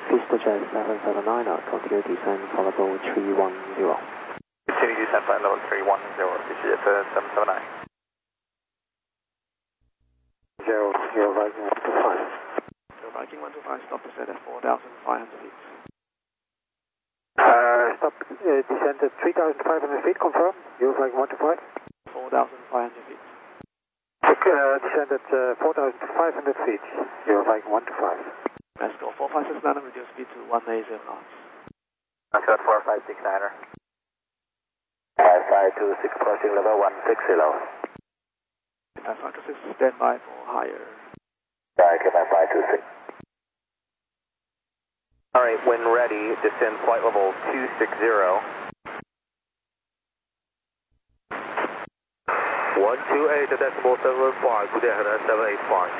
Pista Jet 779, continue descent, flight level 310. Continue descent, flight level 310, Pista Jet 779. 0 Viking 125. Viking 125, stop descent at 4,500 feet. Stop, descent at 3,500 feet, confirm. 0 Viking 125. 4,500 feet. Descend at 4,500 feet. 0 Viking 125. Let's go 4569, reduce speed to 180 knots. Let's go 4569er. 5526, approaching level 160. 526, stand by for higher. Sorry, get my 526. Alright, when ready, descend flight level 260. 128.75, good day, 785.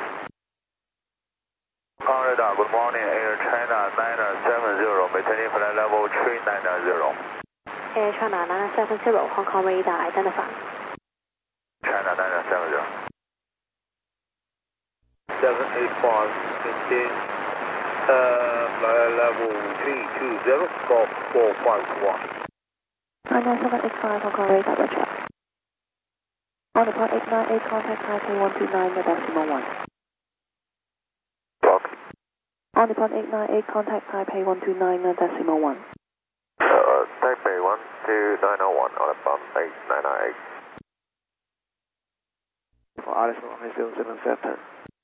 Radar, good morning, Air China 970, maintaining flight level 390. Air China 970, Hong Kong radar identified. China 970. 785, maintain flight level 320, Golf 451. 99785, Hong Kong radar, roger. On the part 898, contact Taipei 129.1. Block. On the part 898, contact Taipei 129.1. Taipei 12901, on about 8998. For Alice 107 center.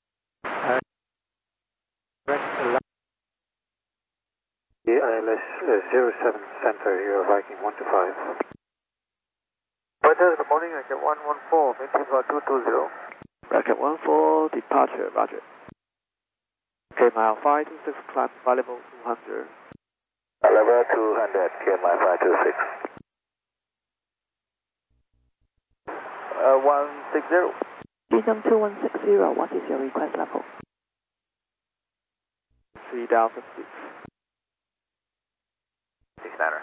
ILS 07 center, 0 Viking 125. Good morning, I get 114, maintain flight 220. Bracket 14, departure, roger. Okay, mile 526, climb flight level 200. Level 200, KMI 526. 160. Descent 2160, what is your request level? 3,000 feet. 69er.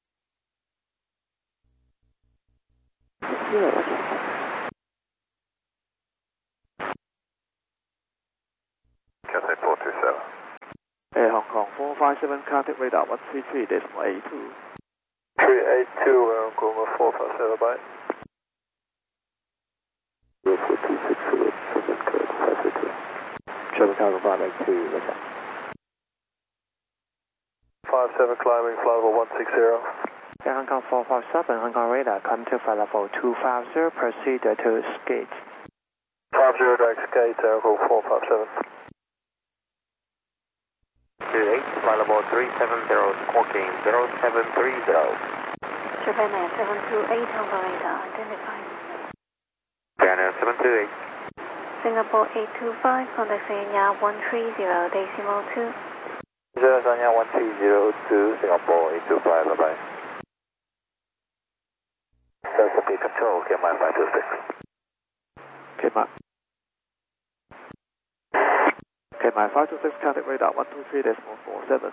0, roger. Cathay 427. Air Hong Kong 457, contact radar 133.82. 382, Goma 457, bye. 04260, present code 532. Travel cargo 582, roger. 57 climbing, flight level 160. Air Hong Kong 457, Hong Kong radar, come to flight level 250, proceed to skate. 50 direct skate, Airco 457. 28, flight level 370, squawking 0730. Japan Air 728, Hong Kong radar identified. China 728. Singapore 825, contact Sanya 130.2. 0Sanya 1302, Singapore 825, bye-bye. Delta P control, KMI 526. KMI 526, contact radar 123.47.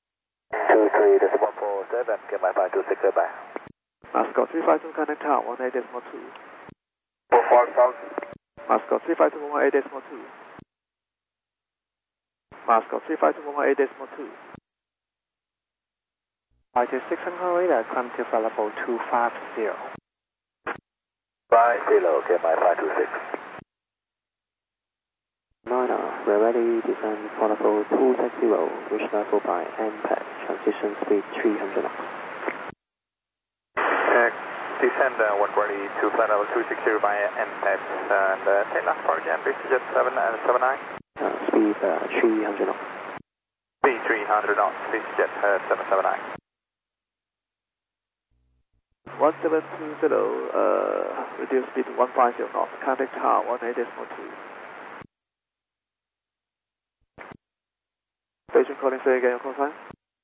23.47, KMI 526, bye-bye. Moscow 352, contact tower 18.2. 45000. Moscow 352, 18.2. Moscow 352, 18.2. 526, Hong Kong radar, come to flight level 250. 50, KMI 526. 9, we're ready, descend flight level 260, reach level by MPAD, transition speed 300 knots. Descend when ready to flight level 260 by MPET and take last part again, Pista Jet 779. Speed 300 knots. Speed 300 knots, Pista Jet 779. 1720, reduce speed to 150 knots, contact tower 18.2. Station calling, say again your call sign.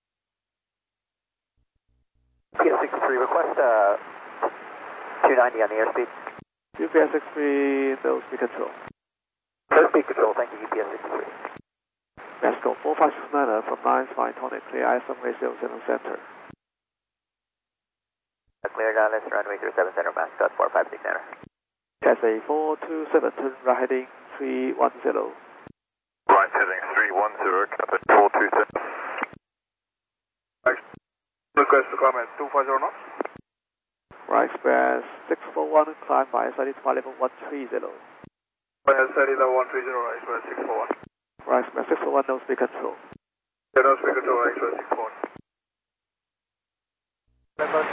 PS63, request 290 on the airspeed. UPS 63, no speed control. No speed control, thank you, UPS 63. Let's go 4569 from 9 Spine Tonic, clear ISM way 07 center. Clear down, let's runway 37 center, max dot 456 center. Cathay 427, turn right heading 310. Right heading 310, Cathay 427. Request to climb at 250 knots. Right Express 641, climb by SID to flight level 130. SID level 130, right Express 641. Right Express 641, no speed control. Yeah, no speed control, right Express 641. Level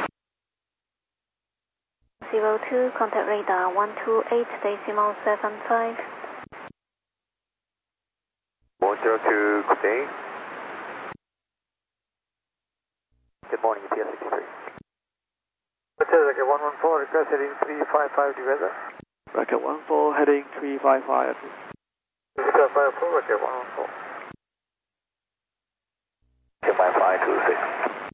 02, contact radar 128.75. 102, good day. Good morning, ETS 63. Hotel, Racket 114, request heading 355 together. Racket 14, heading 355. Hotel 54, Racket 114. My 526.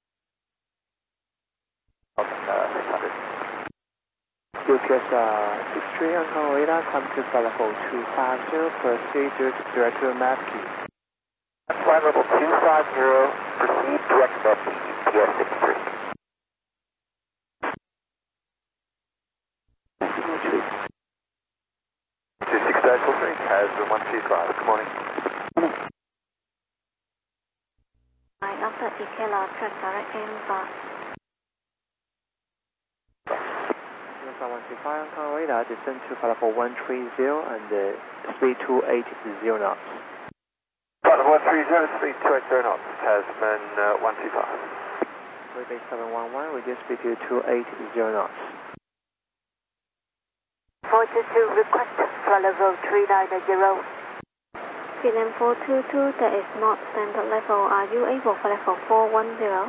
600. UPS 63 on call radar, come to flight level 250, proceed direct to map key. Flight level 250, proceed direct map key, ETS 63. Has the 125. Good morning. Right, after Ikela, track direct inbound. USA 125 on call radar, descend to flight level 130 and speed 280 knots. Flight level 130, speed 280 knots. Tasman 125. Rebase 711, reduce speed to 280 knots. 422, request flight level 390. KLM 422, that is not standard level. Are you able for level 410?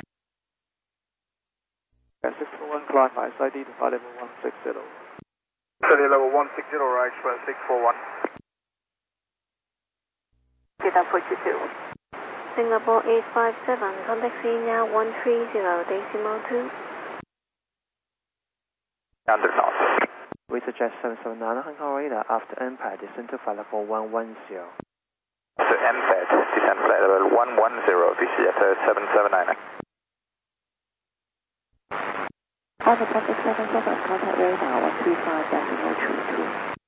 641, climb by SID to flight level 160. SID level 160, right Express 641. KLM 422. Singapore 857, contact Senior 130.2. 100 knots. We suggest 779 on call radar, after NPAD, descend to flight level 110. After NPAD, descend flight level 110, VC at 779. Alpha Traffic 77, contact radar 135.022.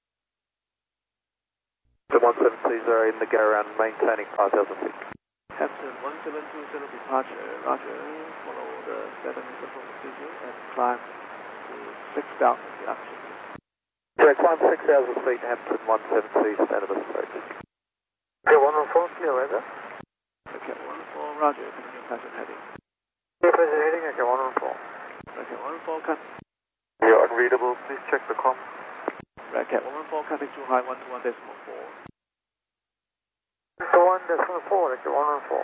The 17 please are in the go around maintaining 5,000 feet. Hampton 1720 departure, roger, follow the 7 procedure and climb to 6,000 feet altitude. Yeah, climb 6,000 feet, Hampton 172, stand of approach. Okay, 114, clear weather. Okay, 114, roger, continue passenger heading. Clear passenger heading, okay, 114. Okay, 114, can. You're unreadable, please check the comm. Racket 114, contact too high, 121.4. 121.4, okay, 114.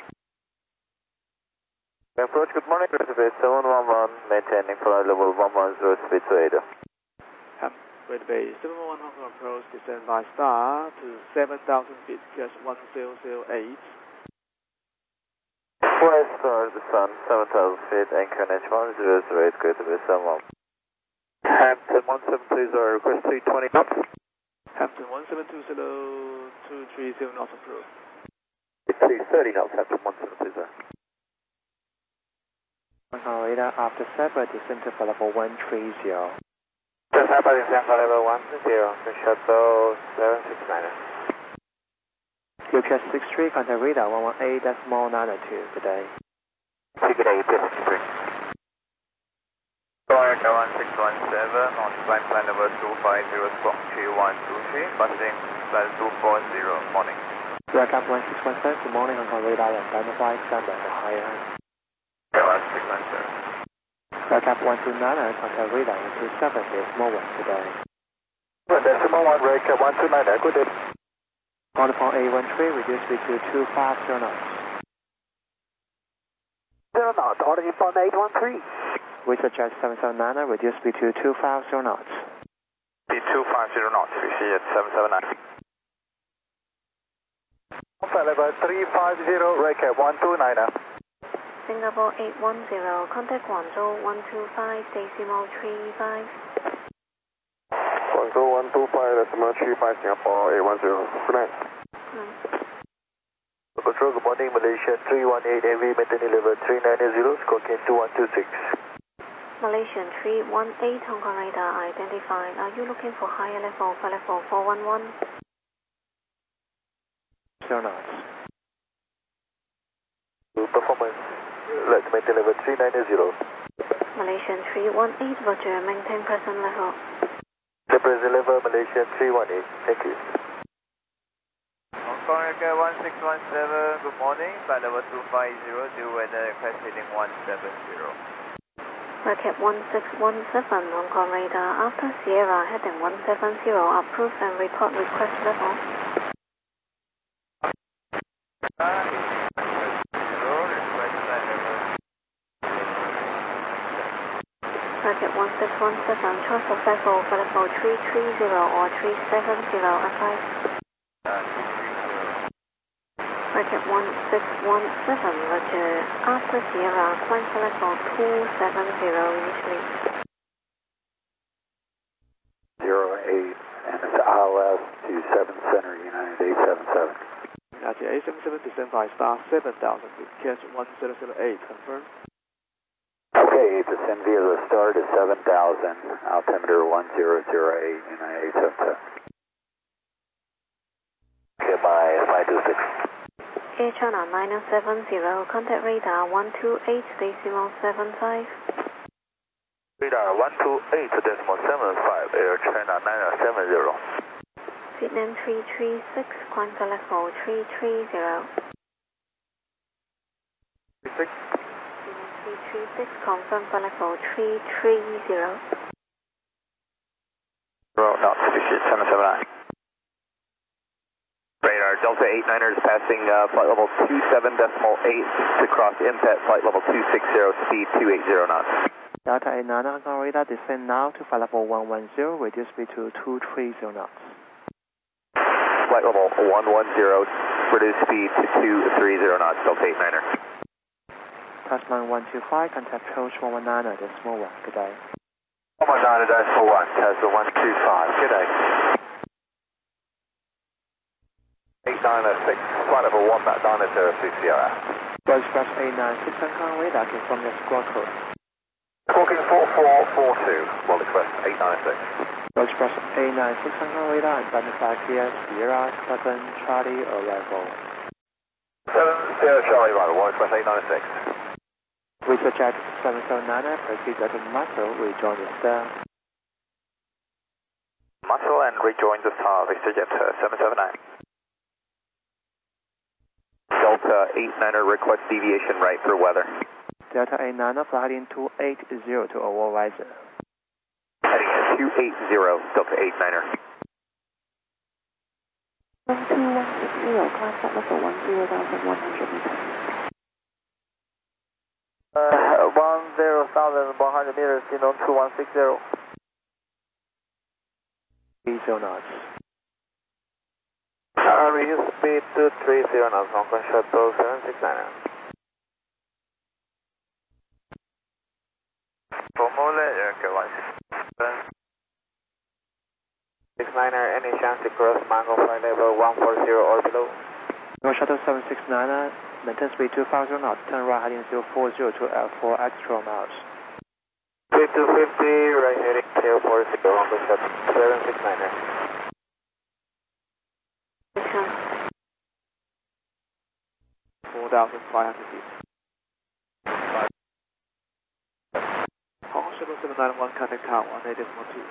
Approach, good morning, Reservoir 711, maintaining flight level 110, speed 280. Red Bay 711 Hong Kong approach, descend by star to 7,000 feet, just 1008. West star, the sun, 7,000 feet, anchor NH 1008, good to be 71. Hampton 1720, request 320 knots. Hampton 1720, 230 knots approved. 330 knots, Hampton 1720. On call radar, after separate, descend to flight level 130. Just happened in San level 10, the shuttle 769. UPS 63, contact radar 118.92 today. Good day, ETS 63. Toyota 1617 on flight plan number 250 Squawk 3123, passing flight 240, morning. Aircraft 1617, good morning, on call radar and identify standard and higher end. 1617. Aircraft 129, contact radar 127, decimal 1 today. Decimal 1, Racket 129, good day. On upon A13, reduce speed to 250 knots. 0 knots, order upon 813. We suggest 779, reduce speed to 250 knots. Speed 250 knots, we see at 779. Flight level 350, Racket 129. Singapore 810, contact Guangzhou 125.35. Guangzhou 125.35, Singapore 810. Good night. Control, good morning, Malaysia 318 AV, maintaining level 390, Squawk 2126. Malaysian 318 Hong Kong radar identified. Are you looking for higher level for level 411? 0 knots. Performance Let's maintain level 390. Malaysian 318, Roger, maintain present level. The present level, Malaysian 318. Thank you. Hong Kong Echo 1617, good morning. Flight level 250, due weather request heading 170. Recap 1617, Hong Kong radar, after Sierra, heading 170, approve and report request level. Recap 1617, choice of level for level 330 or 370, advice. Recap 1617, Roger, after Sierra, climb for level 270 initially. 08, and it's ILS to 7 Center, United 877. United 877, descend by star 7000 feet, catch 1008, confirm. Okay, descend via the star to 7,000, altimeter 1008, United 877. Okay, bye, 526. Air China 970, contact radar 128.75. Radar 128.75, Air China 970. Vietnam 336, climb for level 330. 36. Vietnam 336, confirm for level 330. Knots, 779. Radar Delta 89er is passing flight level 27.8 to cross MPET, flight level 260, speed 280 knots. Delta 89 Hong Kong radar, descend now to flight level 110, reduce speed to 230 knots. Flight level 110, reduce speed to 230 knots, Delta 89er. Tasman 125, contact approach 119, decimal 1, good day. 119.1, Tesla 125, good day. 8906, flight level 190 CCRF. Go Express 896 Hong Kong radar, confirm your squawk code. Squawking 4442, World Express 896. Go Express 896 Hong Kong radar, identify clear Sierra, Crescent, Charlie, arrival. 70 Charlie, right, World Express 896. Research Jet 779, proceed to Muscle, rejoin the star. Muscle and rejoin the star, Vista Jet 779. Delta 89er request deviation right for weather. Delta 89er flying 280 to Oval Riser. Heading at 280, Delta 89er. 12160, climb for level 10,100 meters. 10,100 meters, Sinon 2160. 30 knots. Reduce speed to 30 knots, Hong Kong Shuttle 769. Formula, okay, 69er, any chance to cross Mango flight level 140 or below? Go Shuttle 769, maintain speed 2,000 knots, turn right heading 040 to L4 extra miles. Speed 250, right heading 040, Hong Kong Shuttle 769er. 4,500 feet. Hong Kong Shuttle 791, contact tower 18.2.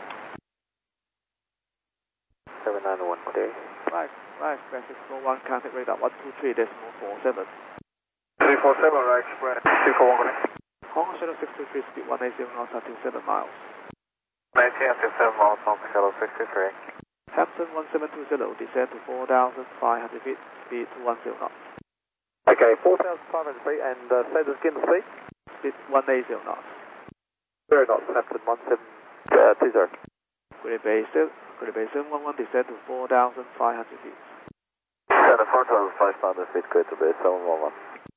791, okay. Right, Express 641, contact radar 123.47. 347, right, Express 241, Hong Kong Shuttle 623, speed 180 knots, up to 7 miles. 19 up to 7 miles, Hong Kong Shuttle 623. Hampton 1720, descend to 4,500 feet, speed 210 knots. Okay, 4,500 feet and say the skin speed? Speed 180 knots. 0 knots, Hampton 1720. Great Bay 711, descend to 4,500 feet. Center 4,500 feet, Great Bay 711.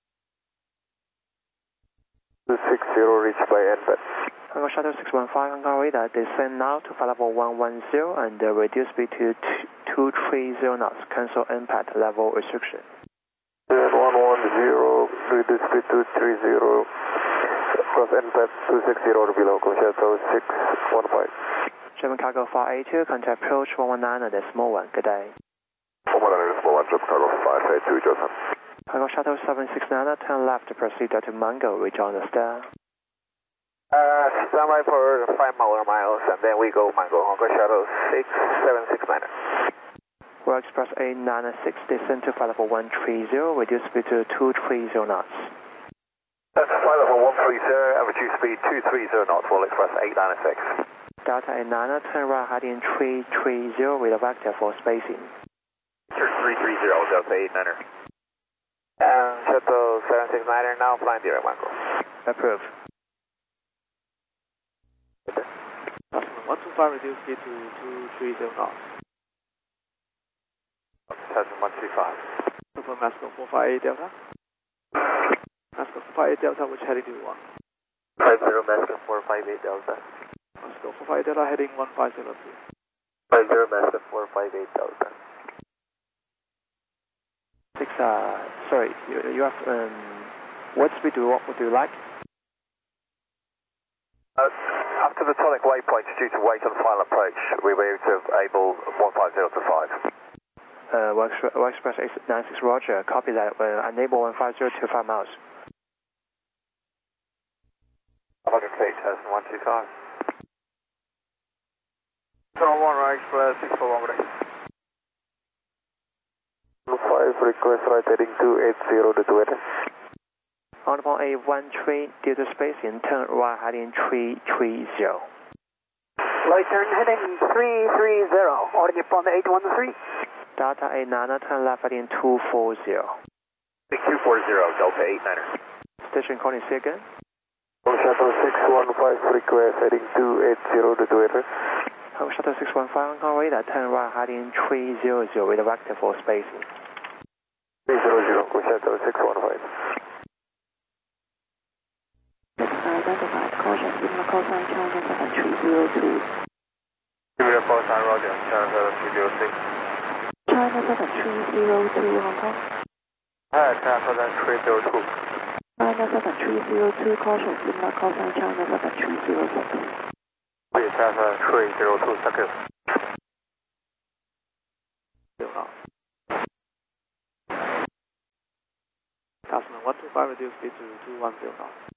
260, reached by NPET. Hong Kong Shuttle 615 Hong Kong radar, descend now to flight level 110 and reduce speed to 230 knots, cancel impact level restriction. 110, reduce speed to 30, cross NPET 260 or below, Shuttle 615. German Cargo 582, contact approach 119, decimal 1, good day. 119, decimal 1, German Cargo 582, Joseph. Cargo Shuttle 769, turn left to proceed to Mango, rejoin the stair. Standby for 5 more miles and then we go Mango, Hong Kong Shuttle 6769. Royal Express 896, descend to flight level 130, reduce speed to 230 knots. That's flight level 130 and reduce speed 230 knots, Royal Express 896. Delta 89, turn right heading 330 with a vector for spacing. Turn 330, Delta 89er. And Shuttle 769er now flying direct Mango. Approved. Cessna 125, reduce speed to 230 knots. Cessna 125. Confirm Masco 458 Delta. Masco 458 Delta, which heading do you want? 50 Masco 458 Delta. Masco 458 Delta, heading 1502. 50 Masco 458 Delta. Sorry, you have, what speed do you like? After the tonic waypoint, due to weight on final approach, we were able 150 to 5. Royal Express 896, roger, copy that, enable 150 to 5 miles. 100 feet, Cessna 125. 1 Royal Express 641 good day. 5 request right heading 280 to 280. On upon A13, due to spacing, turn right heading 330. Right turn heading 330, ordering upon 813. Delta 89, turn left heading 240. 240, Delta 89er. Station calling C again. Shuttle 615 request heading 280 to 280. Hong Shuttle 615 on call radar, turn right heading 300 with a vector for spacing. 300, Shuttle 615. Identified, caution, signal call sign China 7302. Similar call sign Roger, China 7306. China 7302 Hong Kong. Hi, China 7302. China 7302, caution, signal call sign China 7306. Please, China 7302, thank you. Cessna 125, reduce speed to 210 knots.